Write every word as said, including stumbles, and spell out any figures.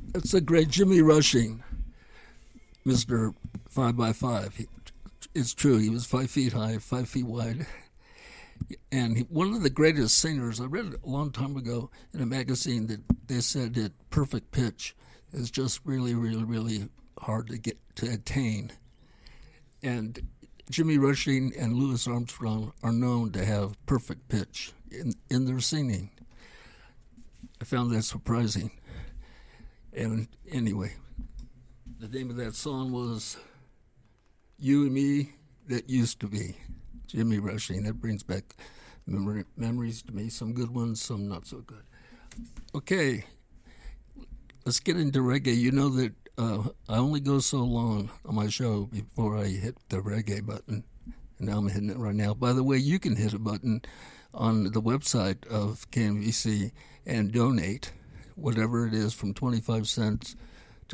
It's a great Jimmy Rushing, Mister Five by Five. He, it's true, he was five feet high, five feet wide. And he, one of the greatest singers, I read it a long time ago in a magazine that they said that perfect pitch is just really, really, really hard to get to attain. And Jimmy Rushing and Louis Armstrong are known to have perfect pitch in, in their singing. I found that surprising. And anyway, the name of that song was You and Me That Used to Be. Jimmy Rushing. That brings back memory, memories to me, some good ones, some not so good. Okay, let's get into reggae. You know that uh, I only go so long on my show before I hit the reggae button, and now I'm hitting it right now. By the way, you can hit a button on the website of K M V C and donate whatever it is from twenty-five cents